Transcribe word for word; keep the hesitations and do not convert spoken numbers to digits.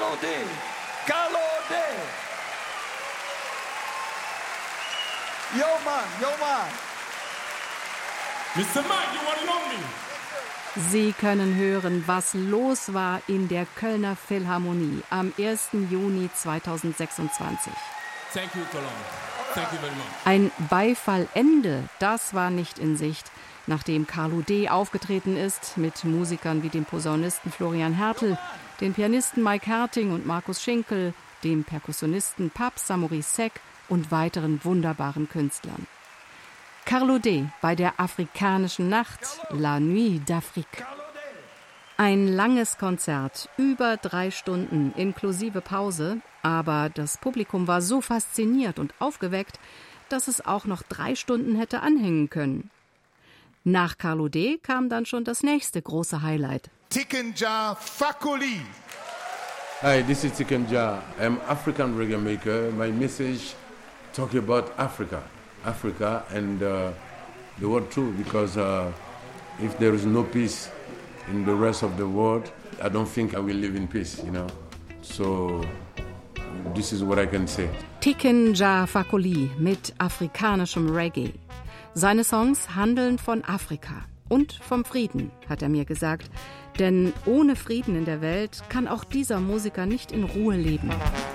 Carlo D. Carlo D. Yo, man, yo, man. Mister Mike, you want to know me? Sie können hören, was los war in der Kölner Philharmonie am ersten Juni zweitausendsechsundzwanzig. Thank you, Cologne. Thank you very much. Ein Beifallende, das war nicht in Sicht, nachdem Carlo D. aufgetreten ist mit Musikern wie dem Posaunisten Florian Hertel, den Pianisten Mike Herting und Markus Schinkel, dem Perkussionisten Pape Samory Seck und weiteren wunderbaren Künstlern. Carlo D. bei der afrikanischen Nacht, La Nuit d'Afrique. Ein langes Konzert, über drei Stunden inklusive Pause, aber das Publikum war so fasziniert und aufgeweckt, dass es auch noch drei Stunden hätte anhängen können. Nach Carlo D. kam dann schon das nächste große Highlight. Tiken Jah Fakoly. Hi, this is Tiken Jah. I'm African reggae maker. My message talk about Africa. Africa and uh, the world too, because uh, if there is no peace in the rest of the world, I don't think I will live in peace, you know. So this is what I can say. Tiken Jah Fakoly mit afrikanischem Reggae. Seine Songs handeln von Afrika und vom Frieden, hat er mir gesagt. Denn ohne Frieden in der Welt kann auch dieser Musiker nicht in Ruhe leben.